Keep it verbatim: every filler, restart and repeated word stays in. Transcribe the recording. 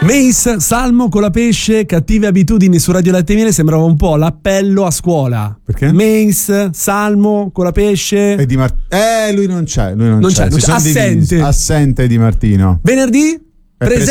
Mace, salmo con la pesce, cattive abitudini su Radio Latte e Miele sembrava un po' l'appello a scuola. Perché? Mace, salmo con la pesce. E Di Mart- eh, lui non c'è, lui non, Non c'è, c'è, non si c'è. sono divisi. Assente. Assente Di Martino. Venerdì? È Presente.